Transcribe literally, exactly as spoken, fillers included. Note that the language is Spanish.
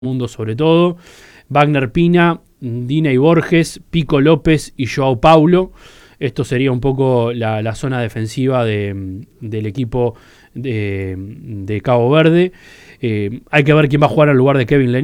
mundo sobre todo. Wagner Pina, Dina y Borges, Pico López y Joao Paulo. Esto sería un poco la, la zona defensiva de, del equipo de, de Cabo Verde. Eh, hay que ver quién va a jugar al lugar de Kevin Lenier.